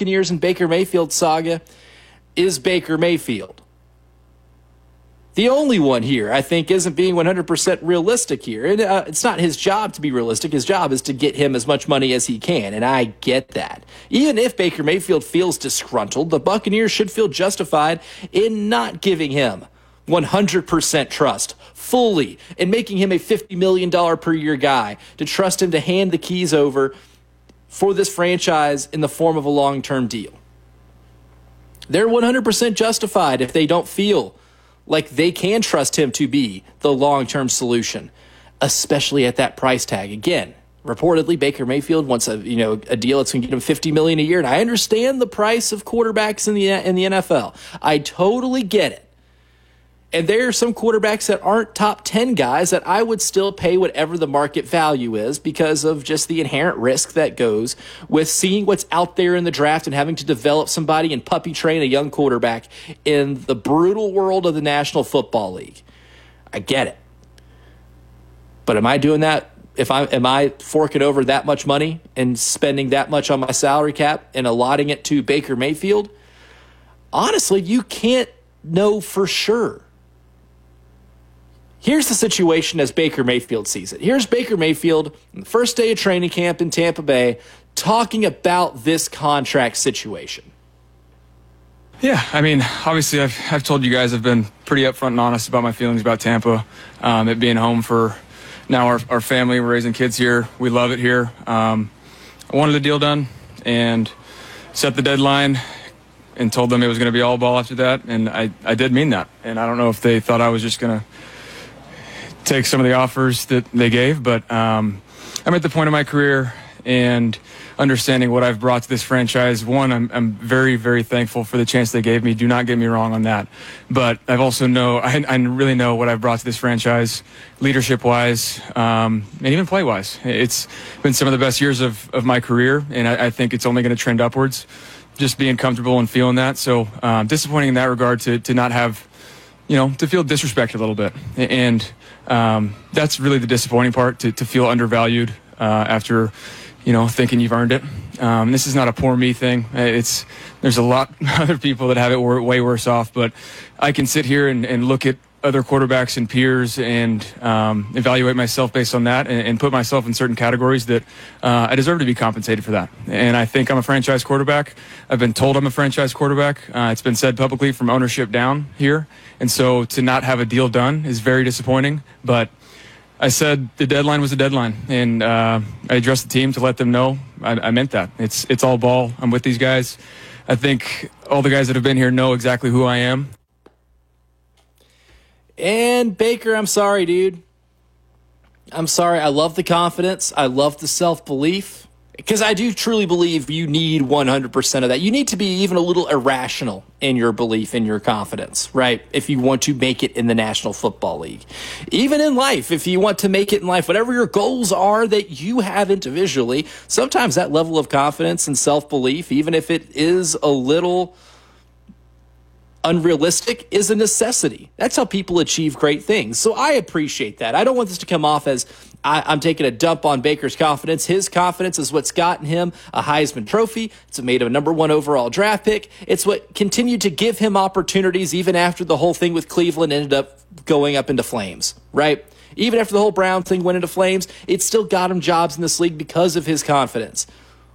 Buccaneers and Baker Mayfield saga is Baker Mayfield. The only one here, I think, isn't being 100% realistic here. And it's not his job to be realistic. His job is to get him as much money as he can, and I get that. Even if Baker Mayfield feels disgruntled, the Buccaneers should feel justified in not giving him 100% trust, fully, and making him a $50 million per year guy, to trust him to hand the keys over for this franchise in the form of a long-term deal. They're 100% justified if they don't feel like they can trust him to be the long-term solution, especially at that price tag. Again, reportedly, Baker Mayfield wants a deal that's going to get him $50 million a year, and I understand the price of quarterbacks in the NFL. I totally get it. And there are some quarterbacks that aren't top 10 guys that I would still pay whatever the market value is, because of just the inherent risk that goes with seeing what's out there in the draft and having to develop somebody and puppy train a young quarterback in the brutal world of the National Football League. I get it. But am I doing that? Am I forking over that much money and spending that much on my salary cap and allotting it to Baker Mayfield? Honestly, you can't know for sure. Here's the situation as Baker Mayfield sees it. Here's Baker Mayfield on the first day of training camp in Tampa Bay talking about this contract situation. Yeah, I mean, obviously I've told you guys, I've been pretty upfront and honest about my feelings about Tampa. It being home for now our family. We're raising kids here. We love it here. I wanted the deal done and set the deadline and told them it was going to be all ball after that. And I did mean that. And I don't know if they thought I was just going to take some of the offers that they gave, but I'm at the point of my career and understanding what I've brought to this franchise. One, I'm very, very thankful for the chance they gave me. Do not get me wrong on that. But I've also I really know what I've brought to this franchise, leadership-wise, and even play-wise. It's been some of the best years of my career, and I think it's only going to trend upwards, just being comfortable and feeling that. So disappointing in that regard to not have, to feel disrespected a little bit. And that's really the disappointing part, to feel undervalued after, thinking you've earned it. This is not a poor me thing. There's a lot of other people that have it way worse off, but I can sit here and look at other quarterbacks and peers and evaluate myself based on that and put myself in certain categories that I deserve to be compensated for that. And I think I'm a franchise quarterback. I've been told I'm a franchise quarterback. It's been said publicly from ownership down here. And so to not have a deal done is very disappointing. But I said the deadline was a deadline, and I addressed the team to let them know I meant that. It's all ball. I'm with these guys. I think all the guys that have been here know exactly who I am. And Baker, I'm sorry, dude. I'm sorry. I love the confidence. I love the self-belief, because I do truly believe you need 100% of that. You need to be even a little irrational in your belief, in your confidence, right? If you want to make it in the National Football League. Even in life, if you want to make it in life, whatever your goals are that you have individually, sometimes that level of confidence and self-belief, even if it is a little unrealistic, is a necessity. That's how people achieve great things. So I appreciate that. I don't want this to come off as I'm taking a dump on Baker's confidence. His confidence is what's gotten him a Heisman Trophy. It's made him a #1 overall draft pick. It's what continued to give him opportunities even after the whole thing with Cleveland ended up going up into flames, right? Even after the whole Brown thing went into flames, it still got him jobs in this league because of his confidence.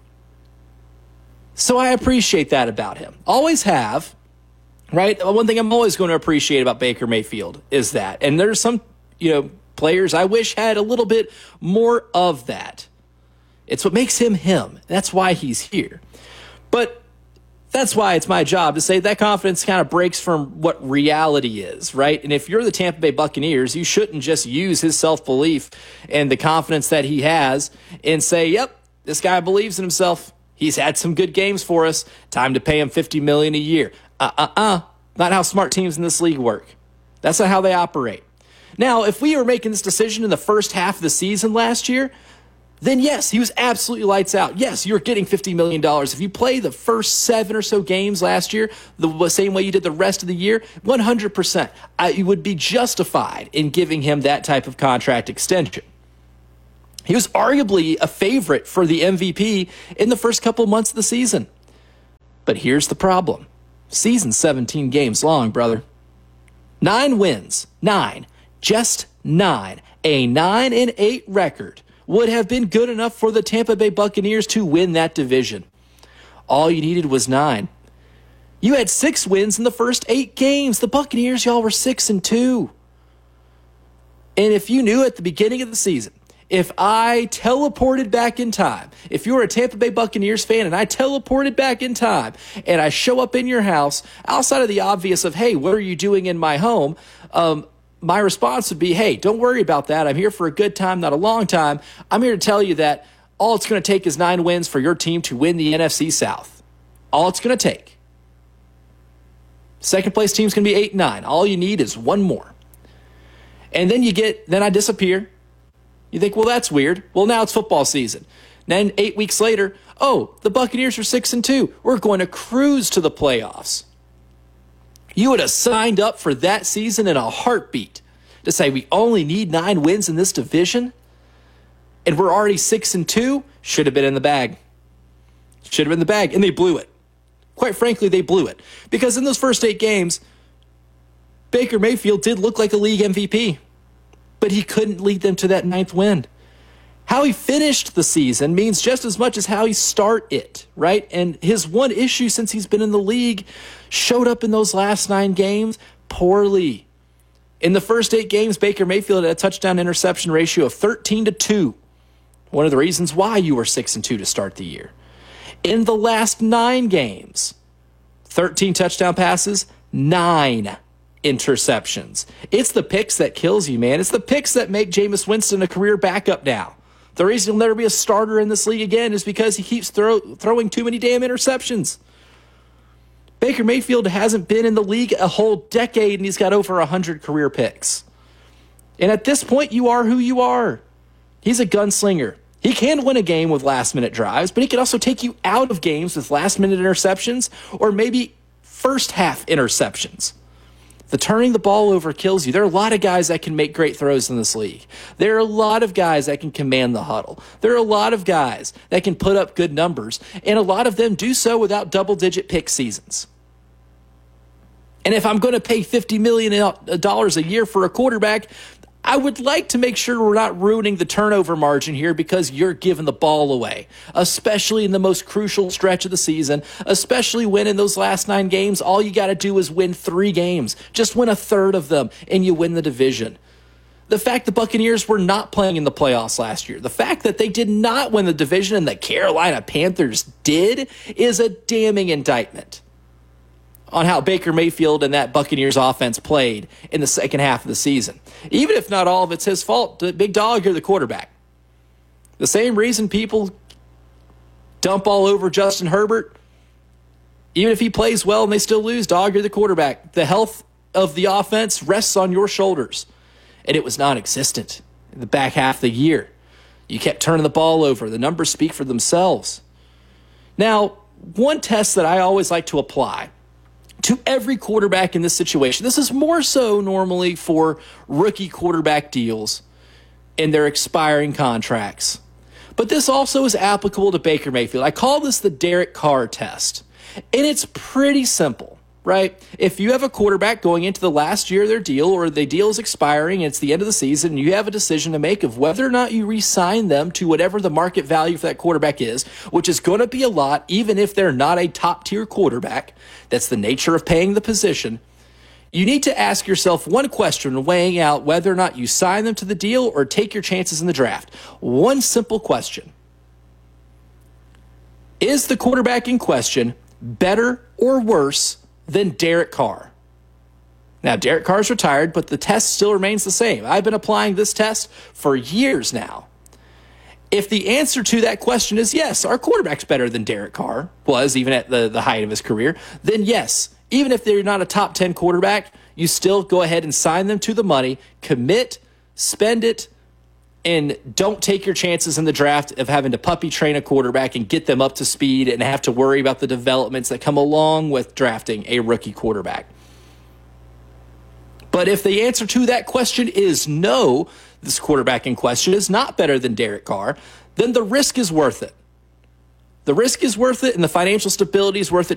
So I appreciate that about him. Always have. Right? One thing I'm always going to appreciate about Baker Mayfield is that. And there's some, players I wish had a little bit more of that. It's what makes him him. That's why he's here. But that's why it's my job to say that confidence kind of breaks from what reality is, right? And if you're the Tampa Bay Buccaneers, you shouldn't just use his self-belief and the confidence that he has and say, yep, this guy believes in himself. He's had some good games for us. Time to pay him $50 million a year. Not how smart teams in this league work. That's not how they operate. Now, if we were making this decision in the first half of the season last year, then yes, he was absolutely lights out. Yes, you're getting $50 million. If you play the first 7 or so games last year the same way you did the rest of the year, 100%, you would be justified in giving him that type of contract extension. He was arguably a favorite for the MVP in the first couple months of the season. But here's the problem. Season's 17 games long, brother. 9 wins. 9. Just 9. A 9-8 record would have been good enough for the Tampa Bay Buccaneers to win that division. All you needed was 9. You had 6 wins in the first 8 games. The Buccaneers, y'all, were 6-2. And if you knew at the beginning of the season, if I teleported back in time, if you were a Tampa Bay Buccaneers fan and I teleported back in time and I show up in your house, outside of the obvious of, hey, what are you doing in my home? My response would be, hey, don't worry about that. I'm here for a good time, not a long time. I'm here to tell you that all it's going to take is 9 wins for your team to win the NFC South. All it's going to take. Second place team's going to be 8-9. All you need is 1 more. And then I disappear. You think, well, that's weird. Well, now it's football season. Then 8 weeks later, the Buccaneers are 6-2. We're going to cruise to the playoffs. You would have signed up for that season in a heartbeat to say we only need 9 wins in this division, and we're already 6-2. Should have been in the bag. Should have been in the bag, and they blew it. Quite frankly, they blew it. Because in those first 8 games, Baker Mayfield did look like a league MVP, but he couldn't lead them to that 9th win. How he finished the season means just as much as how he start it, right? And his one issue since he's been in the league showed up in those last 9 games poorly. In the first 8 games, Baker Mayfield had a touchdown-interception ratio of 13-2. One of the reasons why you were 6-2 to start the year. In the last 9 games, 13 touchdown passes, 9 interceptions. It's the picks that kills you, man. It's the picks that make Jameis Winston a career backup now. The reason he'll never be a starter in this league again is because he keeps throwing too many damn interceptions. Baker Mayfield hasn't been in the league a whole decade, and he's got over 100 career picks. And at this point, you are who you are. He's a gunslinger. He can win a game with last-minute drives, but he can also take you out of games with last-minute interceptions or maybe first-half interceptions. The turning the ball over kills you. There are a lot of guys that can make great throws in this league. There are a lot of guys that can command the huddle. There are a lot of guys that can put up good numbers, and a lot of them do so without double-digit pick seasons. And if I'm going to pay $50 million a year for a quarterback, I would like to make sure we're not ruining the turnover margin here because you're giving the ball away, especially in the most crucial stretch of the season, especially when in those last 9 games, all you got to do is win 3 games. Just win a third of them, and you win the division. The fact the Buccaneers were not playing in the playoffs last year, the fact that they did not win the division and the Carolina Panthers did, is a damning indictment on how Baker Mayfield and that Buccaneers offense played in the second half of the season. Even if not all of it's his fault, big dog, you're the quarterback. The same reason people dump all over Justin Herbert, even if he plays well and they still lose, dog, you're the quarterback. The health of the offense rests on your shoulders. And it was non-existent in the back half of the year. You kept turning the ball over. The numbers speak for themselves. Now, one test that I always like to apply to every quarterback in this situation, this is more so normally for rookie quarterback deals and their expiring contracts, but this also is applicable to Baker Mayfield. I call this the Derek Carr test, and it's pretty simple, right? If you have a quarterback going into the last year of their deal, or the deal is expiring and it's the end of the season, and you have a decision to make of whether or not you re-sign them to whatever the market value for that quarterback is, which is going to be a lot, even if they're not a top-tier quarterback. That's the nature of paying the position. You need to ask yourself one question, weighing out whether or not you sign them to the deal or take your chances in the draft. One simple question. Is the quarterback in question better or worse than Derek Carr? Now, Derek Carr's retired, but the test still remains the same. I've been applying this test for years now. If the answer to that question is yes, our quarterback's better than Derek Carr was, even at the height of his career, then yes, even if they're not a top 10 quarterback, you still go ahead and sign them to the money, commit, spend it, and don't take your chances in the draft of having to puppy train a quarterback and get them up to speed and have to worry about the developments that come along with drafting a rookie quarterback. But if the answer to that question is no, this quarterback in question is not better than Derek Carr, then the risk is worth it. The risk is worth it, and the financial stability is worth it